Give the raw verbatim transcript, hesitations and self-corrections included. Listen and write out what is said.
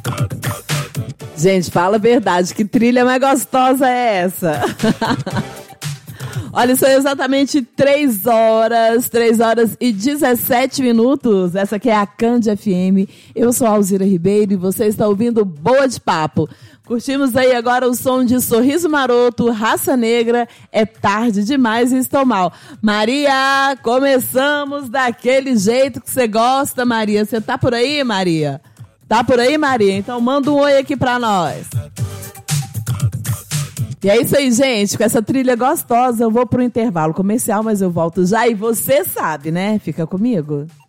Gente, fala a verdade, que trilha mais gostosa é essa? Olha, são exatamente três horas, três horas e dezessete minutos. Essa aqui é a Cândia F M. Eu sou a Alzira Ribeiro e você está ouvindo Boa de Papo. Curtimos aí agora o som de Sorriso Maroto, Raça Negra, É Tarde Demais e Estou Mal. Maria, começamos daquele jeito que você gosta, Maria. Você tá por aí, Maria? Tá por aí, Maria? Então manda um oi aqui pra nós. E é isso aí, gente. Com essa trilha gostosa, eu vou pro intervalo comercial, mas eu volto já. E você sabe, né? Fica comigo.